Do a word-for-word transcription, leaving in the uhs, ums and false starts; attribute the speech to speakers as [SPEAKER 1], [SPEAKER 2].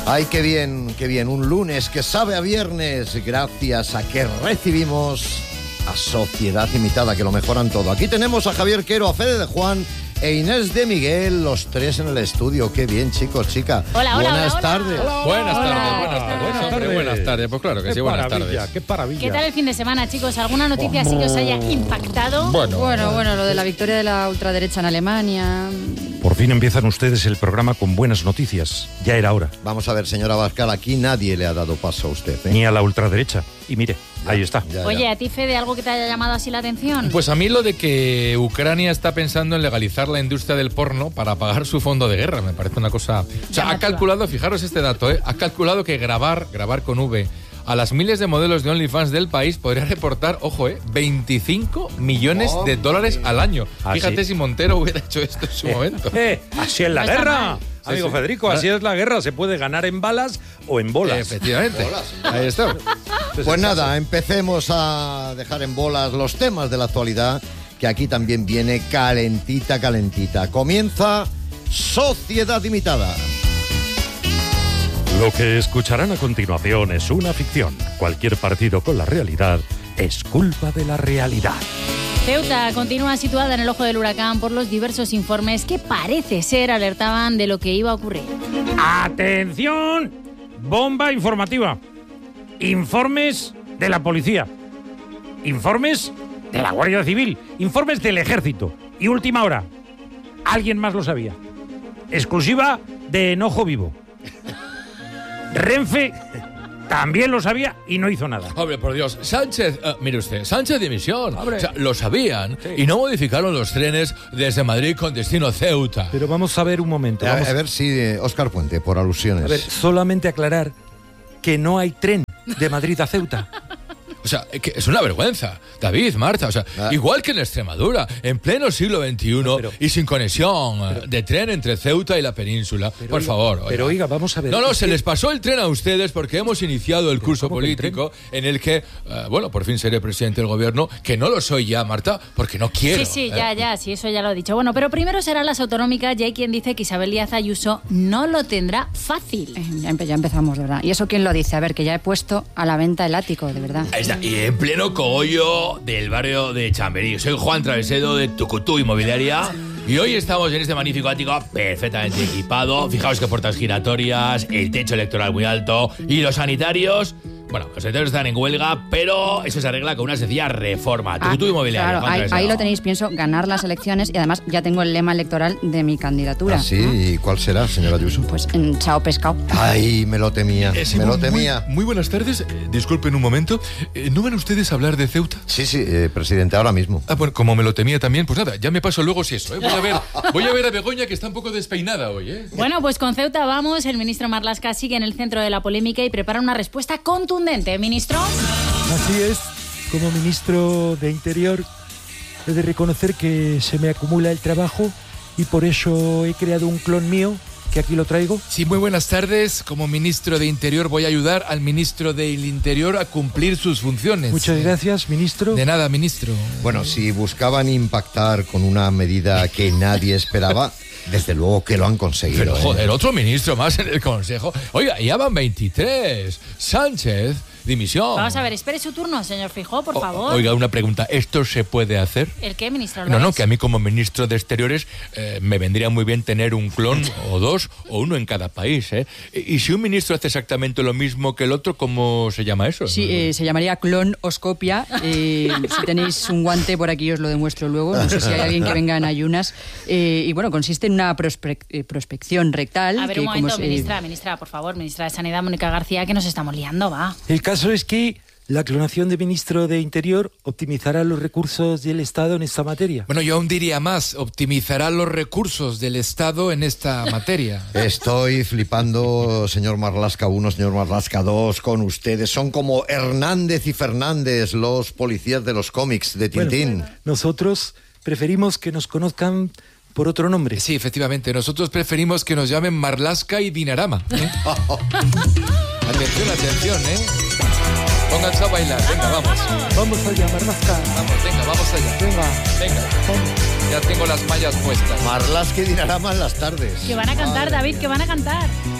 [SPEAKER 1] Ay, qué bien, qué bien. Un lunes que sabe a viernes, gracias a que recibimos a Sociedad Imitada, que lo mejoran todo. Aquí tenemos a Javier Quero, a Fede de Juan e Inés de Miguel, los tres en el estudio. Qué bien, chicos, chicas.
[SPEAKER 2] Hola, hola,
[SPEAKER 1] buenas
[SPEAKER 2] hola,
[SPEAKER 1] tardes.
[SPEAKER 2] hola.
[SPEAKER 3] Hola, buenas
[SPEAKER 2] hola.
[SPEAKER 3] tardes, buenas
[SPEAKER 2] Hola.
[SPEAKER 3] tardes.
[SPEAKER 2] Buenas
[SPEAKER 3] Hombre, buenas tardes. Pues claro que
[SPEAKER 4] Qué
[SPEAKER 3] sí, buenas
[SPEAKER 4] maravilla,
[SPEAKER 3] tardes.
[SPEAKER 4] qué maravilla.
[SPEAKER 2] ¿Qué tal el fin de semana, chicos? ¿Alguna noticia así que os haya impactado?
[SPEAKER 3] Bueno,
[SPEAKER 5] Bueno, bueno, lo de la victoria de la ultraderecha en Alemania.
[SPEAKER 4] Por fin empiezan ustedes el programa con buenas noticias. Ya era hora.
[SPEAKER 1] Vamos a ver, señora Abascal, aquí nadie le ha dado paso a usted, ¿eh?
[SPEAKER 4] Ni a la ultraderecha. Y mire,
[SPEAKER 1] Ya,
[SPEAKER 4] ahí está.
[SPEAKER 1] ya,
[SPEAKER 2] Oye,
[SPEAKER 1] ya.
[SPEAKER 2] ¿a ti, Fede, algo que te haya llamado así la atención?
[SPEAKER 3] Pues a mí lo de que Ucrania está pensando en legalizar la industria del porno para pagar su fondo de guerra, me parece una cosa... O sea, ha
[SPEAKER 2] Llamativa.
[SPEAKER 3] calculado, fijaros este dato, ¿eh? Ha calculado que grabar, grabar con V, a las miles de modelos de OnlyFans del país podría reportar, ojo, eh, veinticinco millones de dólares al año.
[SPEAKER 4] ¿Ah,
[SPEAKER 3] Fíjate
[SPEAKER 4] sí?
[SPEAKER 3] si Montero hubiera hecho esto en su momento.
[SPEAKER 4] Eh, así es la
[SPEAKER 2] No está
[SPEAKER 4] guerra.
[SPEAKER 2] mal.
[SPEAKER 4] Amigo
[SPEAKER 3] Sí, sí.
[SPEAKER 4] Federico, así es la guerra. Se puede ganar en balas o en bolas.
[SPEAKER 3] Efectivamente. Ahí está.
[SPEAKER 1] Pues nada, empecemos a dejar en bolas los temas de la actualidad, que aquí también viene calentita, calentita. Comienza Sociedad Imitada.
[SPEAKER 4] Lo que escucharán a continuación es una ficción. Cualquier partido con la realidad es culpa de la realidad.
[SPEAKER 2] Ceuta continúa situada en el ojo del huracán por los diversos informes que parece ser alertaban de lo que iba a ocurrir.
[SPEAKER 4] ¡Atención! Bomba informativa. Informes de la policía. Informes de la Guardia Civil. Informes del Ejército. Y última hora. Alguien más lo sabía. Exclusiva de Enojo Vivo. Renfe también lo sabía y no hizo nada.
[SPEAKER 3] Hombre, por Dios, Sánchez, eh, mire usted, Sánchez dimisión.
[SPEAKER 4] Hombre.
[SPEAKER 3] O sea, lo sabían
[SPEAKER 4] Sí.
[SPEAKER 3] y no modificaron los trenes desde Madrid con destino a Ceuta.
[SPEAKER 4] Pero vamos a ver un momento.
[SPEAKER 1] A,
[SPEAKER 4] Vamos
[SPEAKER 1] a ver si eh, Óscar Puente, por alusiones.
[SPEAKER 4] a ver, solamente aclarar que no hay tren de Madrid a Ceuta.
[SPEAKER 3] O sea, que es una vergüenza. David, Marta, o sea,
[SPEAKER 1] Ah.
[SPEAKER 3] igual que en Extremadura, en pleno siglo veintiuno
[SPEAKER 4] Pero-
[SPEAKER 3] y sin conexión eh, de tren entre Ceuta y la península.
[SPEAKER 4] Pero
[SPEAKER 3] por
[SPEAKER 4] oiga,
[SPEAKER 3] favor. oiga.
[SPEAKER 4] Pero oiga, vamos a ver.
[SPEAKER 3] No, no,
[SPEAKER 4] es
[SPEAKER 3] se
[SPEAKER 4] que-
[SPEAKER 3] les pasó el tren a ustedes porque hemos iniciado el curso
[SPEAKER 4] ¿cómo que el
[SPEAKER 3] político en el que, eh, bueno, por fin seré presidente del gobierno, que no lo soy ya, Marta, porque no quiero.
[SPEAKER 2] Sí, sí,
[SPEAKER 3] ¿eh?
[SPEAKER 2] ya, ya, sí, eso ya lo he dicho. Bueno, pero primero serán las autonómicas y hay quien dice que Isabel Díaz Ayuso no lo tendrá fácil.
[SPEAKER 5] Eh, Ya, empe- ya empezamos, de verdad. ¿Y eso quién lo dice? A ver, que ya he puesto a la venta el ático, de verdad.
[SPEAKER 3] Ahí está, y en pleno cogollo del barrio de Chamberí. Soy Juan Travesedo de Tucutú Inmobiliaria y hoy estamos en este magnífico ático perfectamente equipado. Fijaos que puertas giratorias, el techo electoral muy alto y los sanitarios... Bueno, los sanitarios están en huelga, pero eso se arregla con una sencilla reforma.
[SPEAKER 5] Ah,
[SPEAKER 3] Tucutú Inmobiliaria.
[SPEAKER 5] claro,
[SPEAKER 3] Juan
[SPEAKER 5] ahí,
[SPEAKER 3] Travesedo.
[SPEAKER 5] ahí lo tenéis, pienso, ganar las elecciones y además ya tengo el lema electoral de mi candidatura.
[SPEAKER 1] ¿Ah, sí? ¿Y cuál será, señora Ayuso?
[SPEAKER 5] Pues en chao pescado.
[SPEAKER 1] Ay, me lo temía,
[SPEAKER 3] Eh, sí,
[SPEAKER 1] me lo
[SPEAKER 3] muy-
[SPEAKER 1] temía.
[SPEAKER 3] Muy, muy buenas tardes. Eh, disculpen un momento. Eh, ¿No van ustedes a hablar de Ceuta?
[SPEAKER 1] Sí, sí, eh, presidente, ahora mismo.
[SPEAKER 3] Ah, bueno, como me lo temía también, pues nada, ya me paso luego si eso, ¿eh? Voy a ver, voy a ver a Begoña, que está un poco despeinada hoy, ¿eh?
[SPEAKER 2] Bueno, pues con Ceuta vamos. El ministro Marlaska sigue en el centro de la polémica y prepara una respuesta contundente. Ministro.
[SPEAKER 6] Así es, como ministro de Interior he de reconocer que se me acumula el trabajo y por eso he creado un clon mío, que aquí lo traigo.
[SPEAKER 3] Sí, muy buenas tardes. Como ministro de Interior voy a ayudar al ministro del Interior a cumplir sus funciones.
[SPEAKER 6] Muchas gracias, ministro.
[SPEAKER 3] De nada, ministro.
[SPEAKER 1] Bueno, si buscaban impactar con una medida que nadie esperaba, desde luego que lo han conseguido.
[SPEAKER 3] Pero
[SPEAKER 1] ¿eh?
[SPEAKER 3] joder, otro ministro más en el Consejo. Oiga, ya van veintitrés. Sánchez, dimisión.
[SPEAKER 2] Vamos a ver, espere su turno, señor Feijóo, por
[SPEAKER 3] O-
[SPEAKER 2] favor.
[SPEAKER 3] Oiga, una pregunta. ¿Esto se puede hacer?
[SPEAKER 2] ¿El qué, ministro? ¿Lo
[SPEAKER 3] No, no,
[SPEAKER 2] es?
[SPEAKER 3] que a mí como ministro de Exteriores eh, me vendría muy bien tener un clon o dos o uno en cada país, ¿eh? Y, y si un ministro hace exactamente lo mismo que el otro, ¿cómo se llama eso?
[SPEAKER 5] Sí, eh, se llamaría clonoscopia. Eh, si tenéis un guante, por aquí os lo demuestro luego. No sé si hay alguien que venga en ayunas. Eh, y bueno, consiste en una prospec- eh, prospección rectal.
[SPEAKER 2] A ver,
[SPEAKER 5] que
[SPEAKER 2] un momento,
[SPEAKER 5] como se-
[SPEAKER 2] ministra, ministra, por favor, ministra de Sanidad, Mónica García, que nos estamos liando, va.
[SPEAKER 6] El caso es que la clonación de ministro de Interior optimizará los recursos del Estado en esta materia.
[SPEAKER 3] Bueno, yo aún diría más, optimizará los recursos del Estado en esta materia.
[SPEAKER 1] Estoy flipando, señor Marlaska uno, señor Marlaska dos, con ustedes. Son como Hernández y Fernández, los policías de los cómics de Tintín.
[SPEAKER 6] Bueno, nosotros preferimos que nos conozcan por otro nombre.
[SPEAKER 3] Sí, efectivamente, nosotros preferimos que nos llamen Marlaska y Dinarama, ¿eh? Atención, atención, ¿eh? Pónganse a bailar, venga, vamos.
[SPEAKER 6] Vamos allá, Marlaska.
[SPEAKER 3] Vamos, venga, vamos allá.
[SPEAKER 6] Venga.
[SPEAKER 3] Venga, ya tengo las mallas puestas.
[SPEAKER 1] Marlaska y Dinarama en las tardes.
[SPEAKER 2] Que van a cantar, David, que van a cantar.